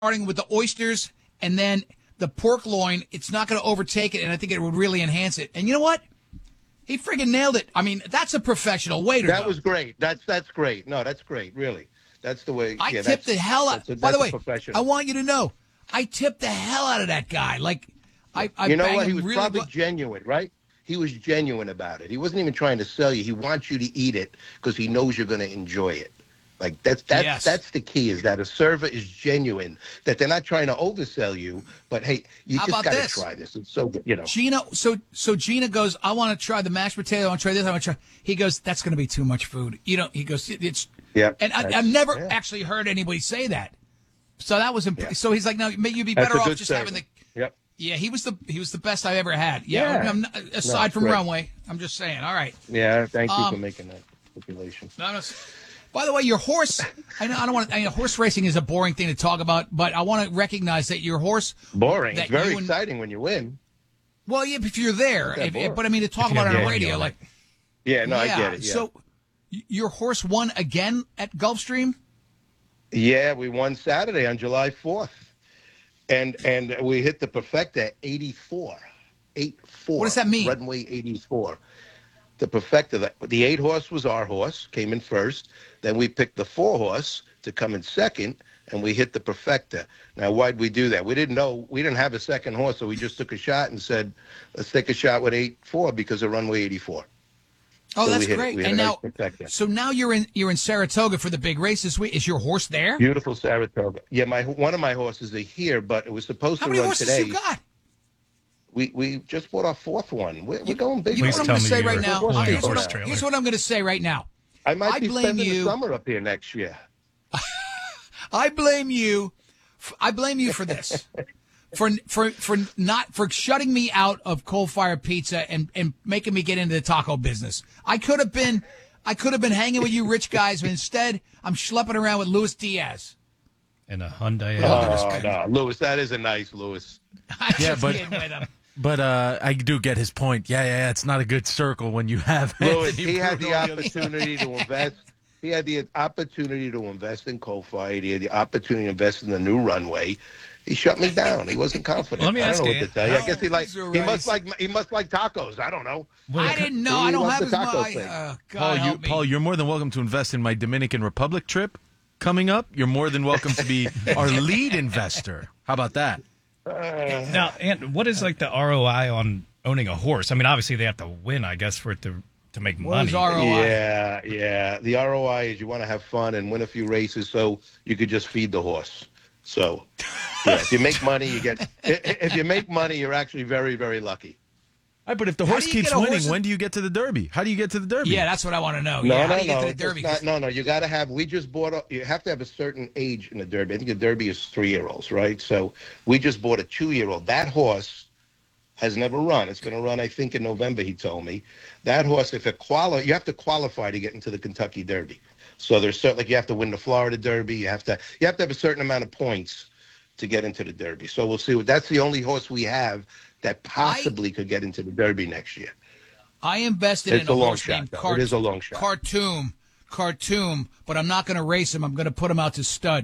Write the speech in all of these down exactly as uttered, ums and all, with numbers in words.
starting with the oysters and then the pork loin, it's not going to overtake it, and I think it would really enhance it. And you know what? He friggin' nailed it. I mean, that's a professional waiter. That though. was great. That's that's great. No, that's great. Really, that's the way. I yeah, tipped the hell out. A, By the way, professional. I want you to know, I tipped the hell out of that guy. Like, I, I you know banged what? He him was really probably bu- genuine, right? He was genuine about it. He wasn't even trying to sell you. He wants you to eat it because he knows you're going to enjoy it. Like that's that's Yes. that's the key, is that a server is genuine, that they're not trying to oversell you, but hey, you How just about got to this? try this. It's so good, you know. Gina, so so Gina goes, I want to try the mashed potato. I want to try this. I want to try. He goes, that's going to be too much food. You know, he goes, it's. Yeah. And I, that's- I've never yeah. actually heard anybody say that. So that was imp- Yeah. so he's like, no, may you'd be That's better a off good just server. having the. Yep. Yeah, he was the he was the best I ever had. Yeah, Yeah. I'm not- aside No, it's from great. Runway, I'm just saying. All right. Yeah. Thank you Um, for making that stipulation. No, no. By the way, your horse. I know I don't want. To, I know horse racing is a boring thing to talk about, but I want to recognize that your horse. Boring. that It's very you and- exciting when you win. Well, yeah, if you're there, that if, boring? but I mean to talk If you about it have on the radio, audio, like. Yeah. No, yeah, I get it. Yeah. So, y- your horse won again at Gulfstream. Yeah, we won Saturday on July fourth, and and we hit the perfecta eighty-four, eight four. What does that mean? Runway eighty-four. The perfecta. The, the eight horse was our horse, came in first. Then we picked the four horse to come in second, and we hit the perfecta. Now, why'd we do that? We didn't know. We didn't have a second horse, so we just took a shot and said, let's take a shot with eight four because of runway eighty-four. Oh, So that's we hit it. great. We hit And a now, nice perfecta. so now you're in you're in Saratoga for the big race this week. Is your horse there? Beautiful Saratoga. Yeah, my one of my horses are here, but it was supposed How to many run horses today. you got? We we just bought our fourth one. We're, we're going big. You know Please what I'm tell going to me say you're right now? pulling a Here's what, horse I'm, trailer. here's what I'm going to say right now. I might I be blame spending you. the summer up here next year. I blame you. f- I blame you for this. For for for not for shutting me out of coal fire pizza and, and making me get into the taco business. I could have been I could have been hanging with you rich guys, but instead I'm schlepping around with Luis Diaz. And a Hyundai. Oh no, Lewis, that is a nice Lewis. I'm Yeah, just but- kidding with him. But uh, I do get his point. Yeah, yeah, yeah. It's not a good circle when you have Lewis, Anthony he had Bruno the on other opportunity to invest. He had the opportunity to invest in coal fire. He had the opportunity to invest in the new runway. He shut me down. He wasn't confident. Let me I ask don't know you, what to tell you. I guess he like These are he must rice. like he must like tacos. I don't know. I didn't know. He I don't loves have the as taco much. thing. Uh, God Paul, you, help me. Paul, you're more than welcome to invest in my Dominican Republic trip coming up. You're more than welcome to be our lead investor. How about that? Now, and what is like the R O I on owning a horse? I mean, obviously they have to win, I guess, for it to to make What money. is R O I? Yeah, yeah. The R O I is you want to have fun and win a few races so you could just feed the horse. So, yeah, if you make money, you get. i- If you make money, you're actually very, very lucky. All right, but if the How horse do you keeps get a winning, horse in- when do you get to the Derby? How do you get to the Derby? Yeah, that's what I want to know. No, yeah, no, how do you no. get to the it's Derby? not- no, no. You got to have. We just bought. A, you have to have a certain age in the Derby. I think the Derby is three-year-olds, right? So we just bought a two-year-old. That horse has never run. It's going to run, I think, in November. He told me. That horse, if it quali, you have to qualify to get into the Kentucky Derby. So there's certain, like you have to win the Florida Derby. You have to. You have to have a certain amount of points to get into the Derby. So we'll see. That's the only horse we have that possibly could get into the Derby next year. I invested It's in a, a long horse shot, named though. Cart- It is a long shot. Khartoum, Khartoum, but I'm not going to race him. I'm going to put him out to stud.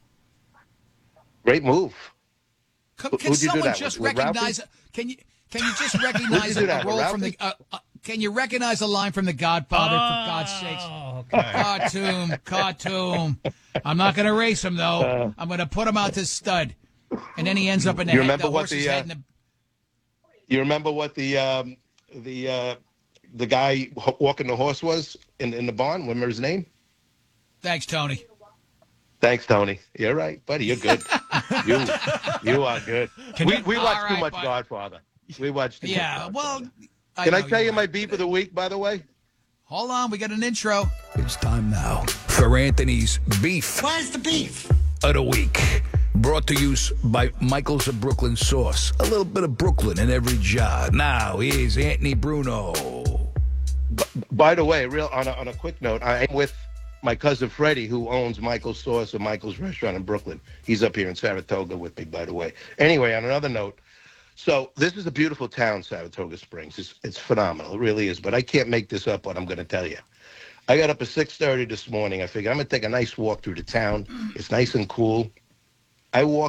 Great move. Can, Who- can who'd you do someone that just with? With Ralphie? recognize? Can you can you just recognize do a, that a with, role from the? Uh, uh, can you recognize a line from The Godfather? For God's sakes, Oh, okay. Khartoum, Khartoum. I'm not going to race him though. I'm going to put him out to stud, and then he ends up in the, You head, remember the what horse's the, uh, head. In the, You remember what the um, the uh, the guy h- walking the horse was in, in the barn? Remember his name? thanks, Tony. Thanks, Tony. You're right, buddy. You're good. you you are good. Can we you- we All watched right, too much bud. Godfather. We watched too Yeah. much Well, Godfather. Can I know tell you're you my right. beef of the week, by the way? Hold on, we got an intro. It's time now for Anthony's Beef Where's the beef? of the Week. Brought to you by Michael's of Brooklyn Sauce. A little bit of Brooklyn in every jar. Now, here's Anthony Bruno. B- by the way, real on a, on a quick note, I am with my cousin Freddie, who owns Michael's Sauce and Michael's Restaurant in Brooklyn. He's up here in Saratoga with me, by the way. Anyway, on another note, so this is a beautiful town, Saratoga Springs. It's it's phenomenal. It really is. But I can't make this up, what I'm going to tell you. I got up at six thirty this morning. I figured I'm going to take a nice walk through the town. It's nice and cool. I walk